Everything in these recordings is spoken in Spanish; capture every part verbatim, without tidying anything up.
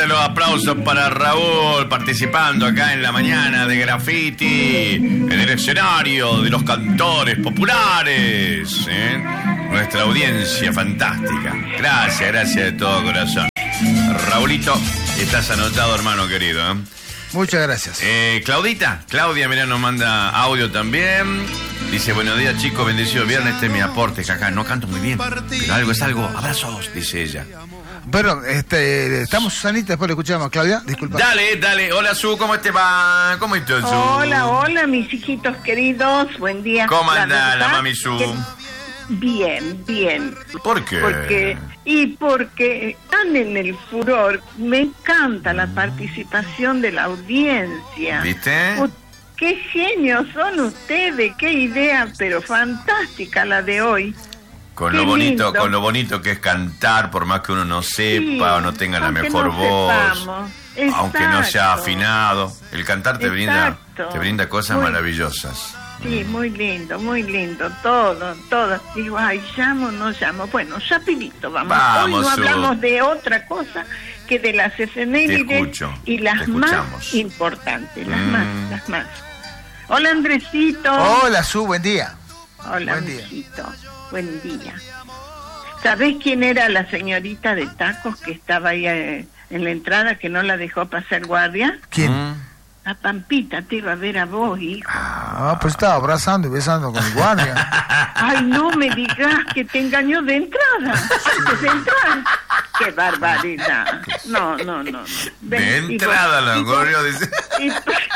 fuerte los aplausos para Raúl, participando acá en la mañana de Graffiti, en el escenario de los cantores populares, ¿eh? Nuestra audiencia fantástica. Gracias, gracias de todo corazón. Raulito, estás anotado, hermano querido, ¿eh? Muchas gracias. Eh, Claudita, Claudia, mirá, nos manda audio también. Dice, buenos días, chicos, bendecido viernes, este es mi aporte, acá no canto muy bien, pero algo es algo, abrazos, dice ella. Bueno, este, estamos Susanita, después le escuchamos. Claudia, disculpa. Dale, dale, hola Su, ¿cómo te va? ¿Cómo estás, Su? Hola, hola, mis hijitos queridos, buen día. ¿Cómo La anda la verdad mami Su? que bien, bien. ¿Por qué? Porque, y porque están en el furor, me encanta la participación de la audiencia. ¿Viste? U- Qué genios son ustedes, qué idea, pero fantástica la de hoy. Con Qué lo bonito, lindo. con lo bonito que es cantar, por más que uno no sepa Sí, o no tenga la aunque mejor no voz, sepamos. aunque no sea Exacto. afinado, el cantar te brinda, Exacto. te brinda cosas Muy- maravillosas. Sí, muy lindo, muy lindo, todo, todo. Digo, ay, llamo, no llamo. Bueno, rapidito, vamos. Vamos, Hoy no Su. hablamos de otra cosa que de las efemérides Te escucho, y te las más escuchamos. importantes, las Mm. más, las más. Hola, Andresito. Hola, Su, buen día. Hola, buen día. mijito. Buen día. ¿Sabés quién era la señorita de tacos que estaba ahí eh, en la entrada que no la dejó pasar guardia? ¿Quién? Mm. La Pampita te iba a ver a vos, hijo. Ah, pues estaba abrazando y besando con el guardia. Ay, no me digas que te engañó de entrada, antes de entrar. ¡Qué barbaridad! No, no, no. no. Ven, De y entrada, vos- la y vos- corrió, dice. y-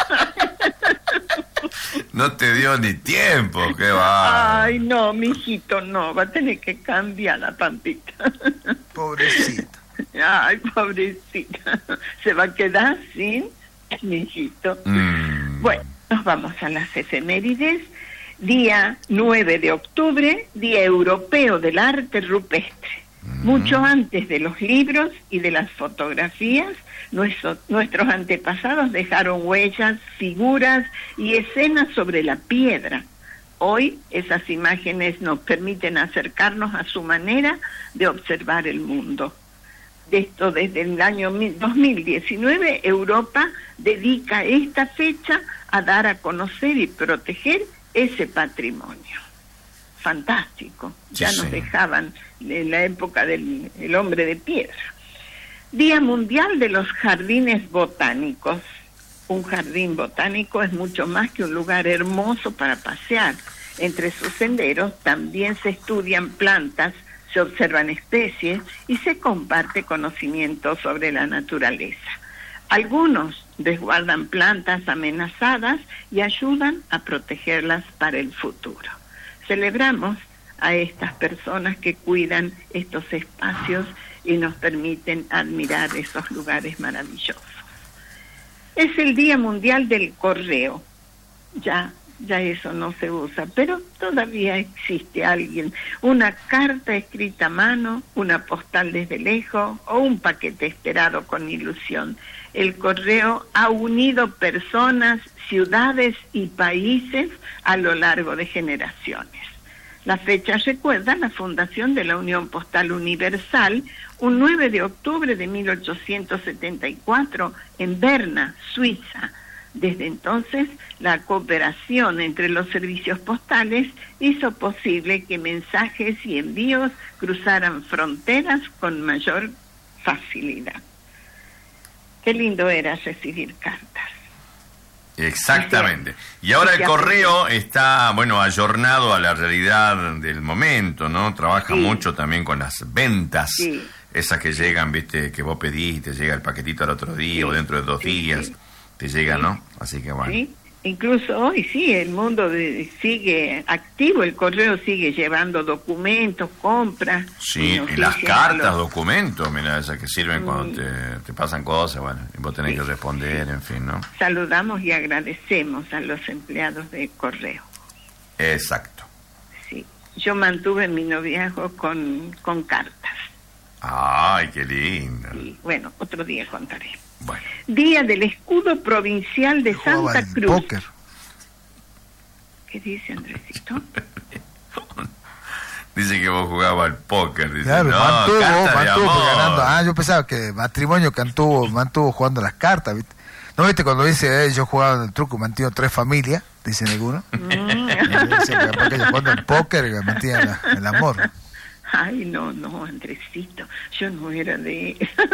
No te dio ni tiempo, qué va. Ay, no, mijito, no. Va a tener que cambiar la Pampita. Pobrecito. Ay, pobrecita. Se va a quedar sin mijito. Mm. Bueno, nos vamos a las efemérides. Día nueve de octubre, Día Europeo del Arte Rupestre. Mucho antes de los libros y de las fotografías, nuestro- nuestros antepasados dejaron huellas, figuras y escenas sobre la piedra. Hoy esas imágenes nos permiten acercarnos a su manera de observar el mundo. De esto, desde el año mil- dos mil diecinueve, Europa dedica esta fecha a dar a conocer y proteger ese patrimonio. Fantástico. Sí, Ya nos sí. dejaban en la época del el hombre de piedra. Día Mundial de los Jardines Botánicos. Un jardín botánico es mucho más que un lugar hermoso para pasear. Entre sus senderos también se estudian plantas, se observan especies y se comparte conocimiento sobre la naturaleza. Algunos resguardan plantas amenazadas y ayudan a protegerlas para el futuro. Celebramos a estas personas que cuidan estos espacios y nos permiten admirar esos lugares maravillosos. Es el Día Mundial del Correo. Ya, ya eso no se usa, pero todavía existe alguien. Una carta escrita a mano, una postal desde lejos o un paquete esperado con ilusión. El correo ha unido personas, ciudades y países a lo largo de generaciones. La fecha recuerda la fundación de la Unión Postal Universal un nueve de octubre de mil ochocientos setenta y cuatro en Berna, Suiza. Desde entonces, la cooperación entre los servicios postales hizo posible que mensajes y envíos cruzaran fronteras con mayor facilidad. Qué lindo era recibir cartas. Exactamente. Y ahora el correo está, bueno, ayornado a la realidad del momento, ¿no? Trabaja Sí. mucho también con las ventas, Sí. esas que llegan, viste, que vos pedís y te llega el paquetito al otro día Sí. o dentro de dos Sí, días, sí. te llega, Sí. ¿no? Así que bueno. ¿Sí? Incluso hoy sí, el mundo de- sigue activo, el correo sigue llevando documentos, compras. Sí, y noticias las a cartas, los- documentos, mira, esas que sirven cuando Mm. te, te pasan cosas, bueno, y vos tenés Sí. que responder, en fin, ¿no? Saludamos y agradecemos a los empleados de correo. Exacto. Sí, yo mantuve mi noviazgo con, con cartas. Ay, qué lindo. Y bueno, otro día contaré. Bueno, Día del Escudo Provincial de Jugaba Santa al Cruz. póker. ¿Qué dice Andresito? Dice que vos jugabas al póker. Dice, Claro, no, mantuvo, cartas de mantuvo amor. ganando. Ah, yo pensaba que matrimonio que mantuvo, mantuvo jugando las cartas, ¿viste? ¿No viste cuando dice, eh, yo jugaba en el truco, mantuvo tres familias? Dicen algunos. Dice que capaz que ellos jugando al póker que mantienen el amor. Ay, no, no, Andresito, yo no era de...